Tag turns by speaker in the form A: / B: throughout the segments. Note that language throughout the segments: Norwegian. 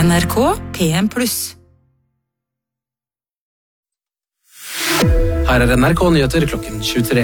A: NRK PM+.
B: Her NRK Nyheter klokken 23.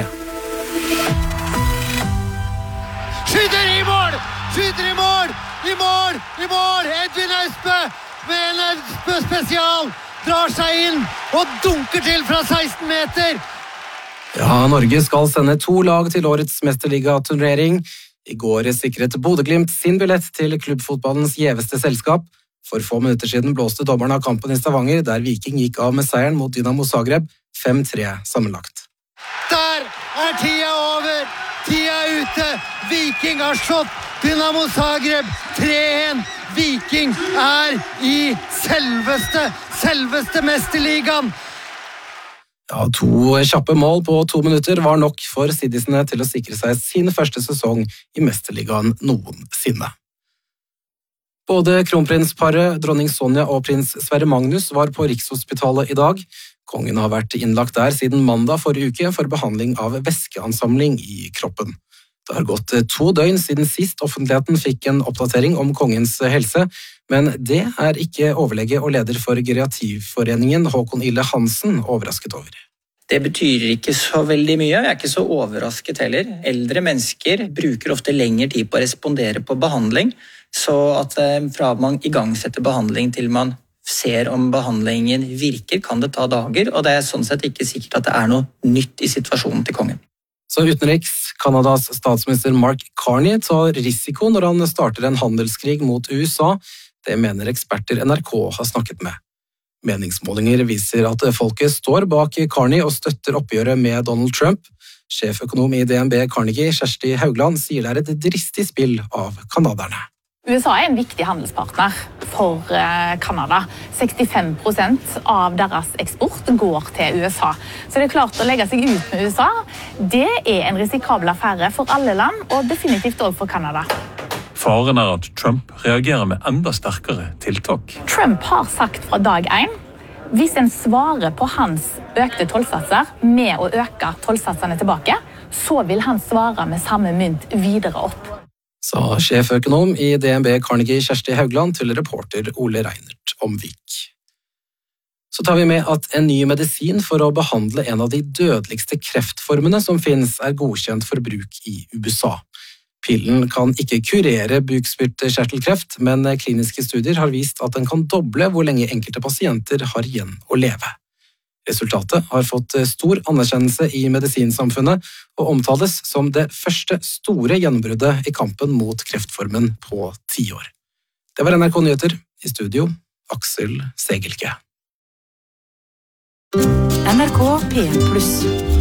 C: Skyter i mål! Skyter i mål! I mål! I mål! Edvin Austbø med en Austbø spesial drar seg inn og dunker til fra 16 meter.
B: Ja, Norge skal sende 2 lag til årets mesterligaturnering. I går sikret Bodø/Glimt sin billett til klubbfotballens gjeveste selskap. For få minutter siden blåste dommeren av kampen i Stavanger, der Viking gikk av med seieren mot Dynamo Zagreb, 5-3 sammenlagt.
C: Der tida over! Tida ute! Viking har slått Dynamo Zagreb 3-1. Viking i selveste mesterligaen.
B: Ja, 2 kjappe mål på 2 minutter var nok for Siddisene til å sikre seg sin første sesong i mesterligaen noensinne. Både kronprinsparet, dronning Sonja og prins Sverre Magnus var på Rikshospitalet i dag. Kongen har vært innlagt der siden mandag forrige uke for behandling av væskeansamling i kroppen. Det har gått 2 døgn siden sist offentligheten fikk en oppdatering om kongens helse, men det ikke overlege og leder for Geriatriforeningen Håkon Ille Hansen overrasket over.
D: Det betyr ikke så veldig mye, jeg ikke så overrasket heller. Eldre mennesker bruker ofte lengre tid på å respondere på behandling, så at fra man igangsetter behandling til man ser om behandlingen virker, kan det ta dager, og det sånn sett ikke sikkert at det noe nytt i situasjonen til kongen.
B: Så utenriks, Kanadas statsminister Mark Carney tar risiko når han starter en handelskrig mot USA. Det mener eksperter NRK har snakket med. Meningsmålinger viser at folket står bak Carney og støtter oppgjøret med Donald Trump. Sjeføkonom i DNB Carnegie, Kjersti Haugland, sier det et dristig spill av kanaderne.
E: USA en viktig handelspartner for Kanada. 65% av deres eksport går til USA. Så det klart å legge seg ut med USA, det en risikabel affære for alle land, og definitivt også for Kanada.
F: Faren at Trump reagerer med enda sterkere tiltak.
E: Trump har sagt fra dag 1, hvis en svarer på hans økte tollsatser med å øke tollsatsene tilbake, så vil han svare med samme mynt videre opp.
B: Sa sjeføkonom i DNB Carnegie Kjersti Haugland til reporter Ole Reinert Omvik. Så tar vi med at en ny medisin for å behandle en av de dødeligste kreftformene som finnes godkjent for bruk i USA. Pillen kan ikke kurere bukspyttkjertelkreft, men kliniske studier har vist at den kan doble hvor lenge enkelte pasienter har igjen å leve. Resultatet har fått stor anerkjennelse i medisinsamfunnet og omtales som det første store gjennombruddet i kampen mot kreftformen på 10 år. Det var NRK Nyheter. I studio, Aksel Segelke.
A: NRK PM+.